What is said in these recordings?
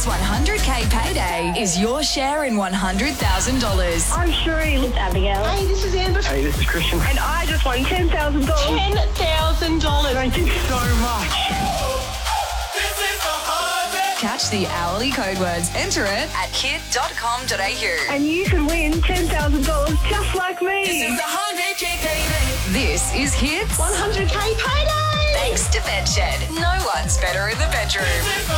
This 100K payday is your share in $100,000. I'm Sheree. It's Abigail. Hey, this is Amber. Hey, this is Christian. And I just won $10,000. $10,000. Thank you so much. Catch the hourly code words. Enter it at hit.com.au. And you can win $10,000 just like me. This is the 100K payday. This is Hits 100K payday. thanks to Bedshed. No one's better in the bedroom.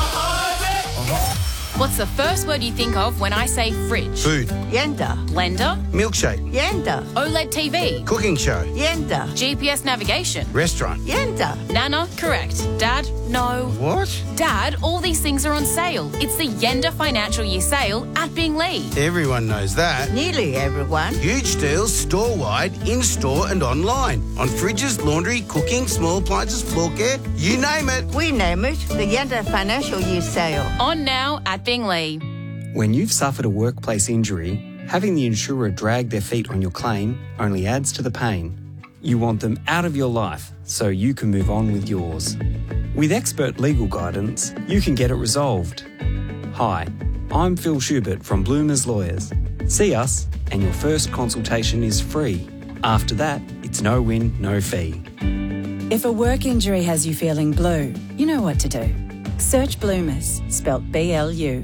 What's the first word you think of when I say fridge? Food. Yenda. Blender, Milkshake. Yenda. OLED TV, Cooking show. Yenda. GPS navigation. Restaurant. Yenda. Nana, correct. Dad, no. What? Dad, all these things are on sale. It's the Yenda Financial Year sale at Binglee. Everyone knows that. Nearly everyone. Huge deals store-wide, in-store and online. On fridges, laundry, cooking, small appliances, floor care, you name it. We name it the Yenda Financial Year Sale. On now at Binglee. When you've suffered a workplace injury, having the insurer drag their feet on your claim only adds to the pain. You want them out of your life so you can move on with yours. With expert legal guidance, you can get it resolved. Hi, I'm Phil Schubert from Bloomers Lawyers. See us and your first consultation is free. After that, it's no win, no fee. If a work injury has you feeling blue, you know what to do. Search Bloomers, spelt B-L-U.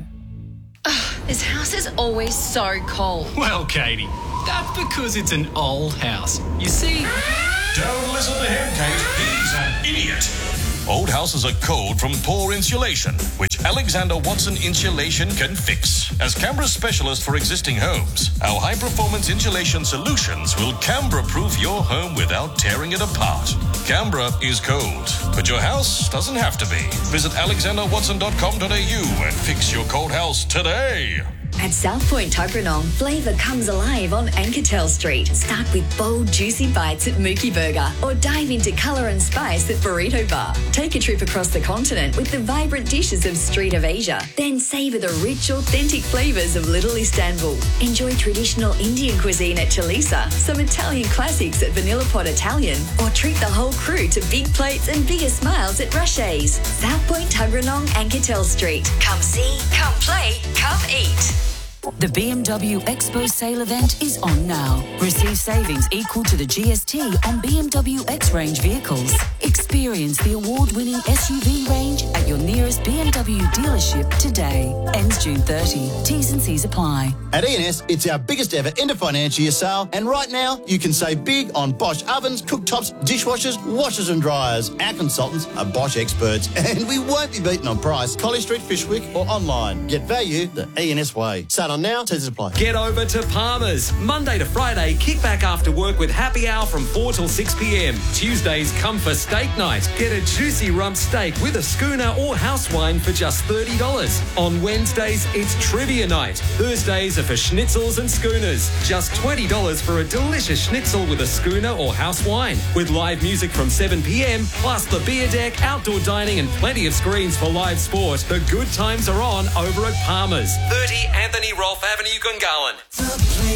This house is always so cold. Well, Katie, that's because it's an old house. You see... Don't listen to him, Kate. He's an idiot. Old houses are cold from poor insulation, which Alexander Watson Insulation can fix. As Canberra's specialist for existing homes, our high-performance insulation solutions will Canberra-proof your home without tearing it apart. Canberra is cold, but your house doesn't have to be. Visit alexanderwatson.com.au and fix your cold house today. At South Point Tuggeranong, flavour comes alive on Ankertel Street. Start with bold, juicy bites at Mookie Burger or dive into colour and spice at Burrito Bar. Take a trip across the continent with the vibrant dishes of Street of Asia. Then savour the rich, authentic flavours of Little Istanbul. Enjoy traditional Indian cuisine at Chalisa, some Italian classics at Vanilla Pot Italian, or treat the whole crew to big plates and bigger smiles at Rushes. South Point Tuggeranong, Ankertel Street. Come see, come play, come eat. The BMW Expo sale event is on now. Receive savings equal to the GST on BMW X-Range vehicles. Experience the award-winning SUV range at your nearest BMW dealership today. Ends June 30. T's and C's apply. At E&S, it's our biggest ever end of financial year sale, and right now you can save big on Bosch ovens, cooktops, dishwashers, washers and dryers. Our consultants are Bosch experts, and we won't be beaten on price. College Street, Fishwick or online. Get value the E&S way. Sale on now, terms apply. Get over to Palmer's. Monday to Friday, kick back after work with happy hour from 4 till 6 p.m. Tuesdays, come for steak night. Get a juicy rump steak with a schooner or house wine for just $30. On Wednesdays, it's trivia night. Thursdays are for schnitzels and schooners. Just $20 for a delicious schnitzel with a schooner or house wine. With live music from 7 p.m, plus the beer deck, outdoor dining and plenty of screens for live sport. The good times are on over at Palmer's. 30 Anthony Rolfe Avenue, Gungahlin. The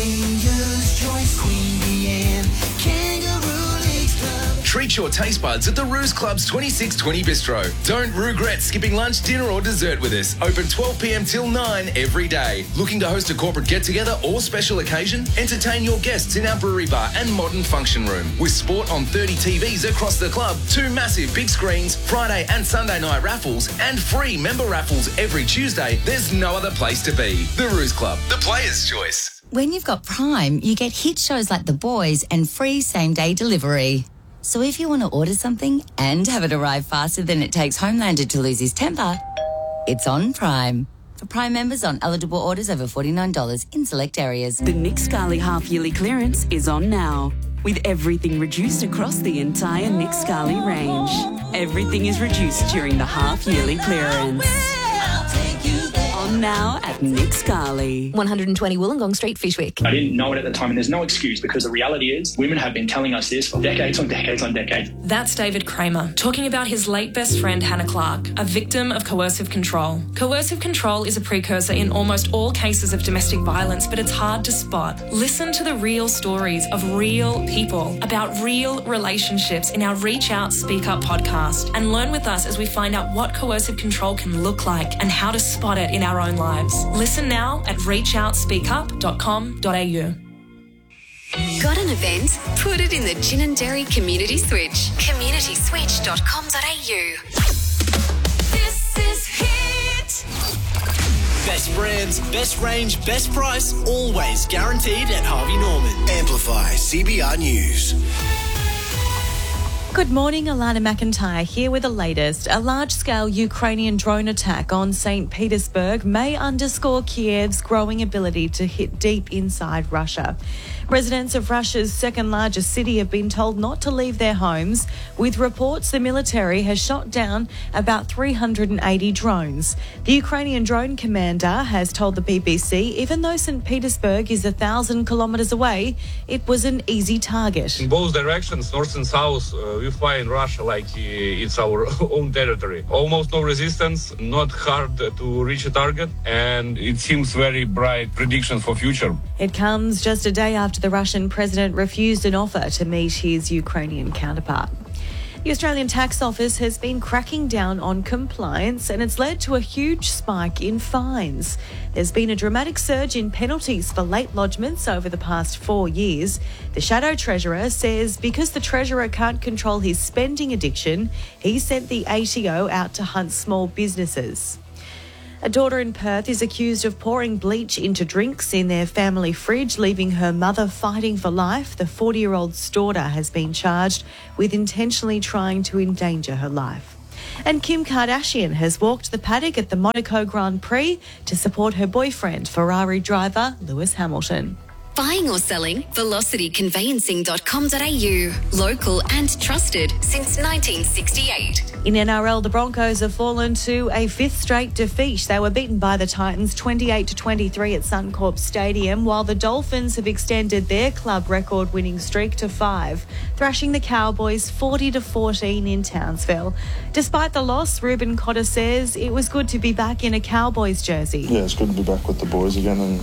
Players' Choice, Queen Anne, Kangaroo Leagues Club. Treat your taste buds at the Ruse Club's 2620 Bistro. Don't regret skipping lunch, dinner or dessert with us. Open 12 p.m. till 9 every day. Looking to host a corporate get-together or special occasion? Entertain your guests in our brewery bar and modern function room. With sport on 30 TVs across the club, 2 massive big screens, Friday and Sunday night raffles, and free member raffles every Tuesday. There's no other place to be. The Ruse Club, the Players' Choice. When you've got Prime, you get hit shows like The Boys and free same-day delivery. So if you want to order something and have it arrive faster than it takes Homelander to lose his temper, it's on Prime. For Prime members on eligible orders over $49 in select areas. The Nick Scali half-yearly clearance is on now. With everything reduced across the entire Nick Scali range. Everything is reduced during the half-yearly clearance. On now at Nick Scali. 120 Wollongong Street, Fishwick. I didn't know it at the time, and there's no excuse because the reality is women have been telling us this for decades on decades on decades. That's David Kramer talking about his late best friend Hannah Clark, a victim of coercive control. Coercive control is a precursor in almost all cases of domestic violence, but it's hard to spot. Listen to the real stories of real people about real relationships in our Reach Out, Speak Up podcast, and learn with us as we find out what coercive control can look like and how to spot it in our our own lives. Listen now at reachoutspeakup.com.au. Got an event? Put it in the Gin and Dairy Community Switch. communityswitch.com.au. This is Hit. Best brands, best range, best price, always guaranteed at Harvey Norman. Amplify CBR News. Good morning, Alana McIntyre here with the latest. A large-scale Ukrainian drone attack on St. Petersburg may underscore Kiev's growing ability to hit deep inside Russia. Residents of Russia's second-largest city have been told not to leave their homes, with reports the military has shot down about 380 drones. The Ukrainian drone commander has told the BBC even though St. Petersburg is 1,000 kilometres away, it was an easy target. In both directions, north and south, we fly in Russia like it's our own territory. Almost no resistance, not hard to reach a target, and it seems very bright prediction for future. It comes just a day after the Russian president refused an offer to meet his Ukrainian counterpart. The Australian Tax Office has been cracking down on compliance, and it's led to a huge spike in fines. There's been a dramatic surge in penalties for late lodgements over the past 4 years. The Shadow Treasurer says because the Treasurer can't control his spending addiction, he sent the ATO out to hunt small businesses. A daughter in Perth is accused of pouring bleach into drinks in their family fridge, leaving her mother fighting for life. The 40-year-old's daughter has been charged with intentionally trying to endanger her life. And Kim Kardashian has walked the paddock at the Monaco Grand Prix to support her boyfriend, Ferrari driver Lewis Hamilton. Buying or selling? velocityconveyancing.com.au. Local and trusted since 1968. In NRL, the Broncos have fallen to a fifth straight defeat. They were beaten by the Titans 28-23 at Suncorp Stadium, while the Dolphins have extended their club record winning streak to 5, thrashing the Cowboys 40-14 in Townsville. Despite the loss, Ruben Cotter says it was good to be back in a Cowboys jersey. Yeah, it's good to be back with the boys again, and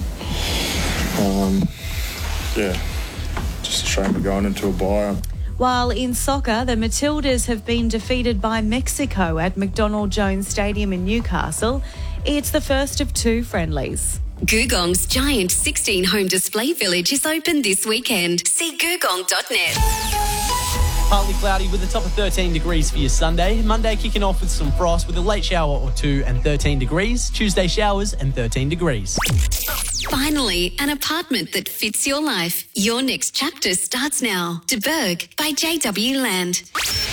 just a shame we're going into a bye. While in soccer, the Matildas have been defeated by Mexico at McDonald Jones Stadium in Newcastle. It's the first of 2 friendlies. Googong's giant 16-home display village is open this weekend. See googong.net. Partly cloudy with a top of 13 degrees for your Sunday. Monday kicking off with some frost with a late shower or 2 and 13 degrees. Tuesday showers and 13 degrees. Finally, an apartment that fits your life. Your next chapter starts now. De Berg by JW Land.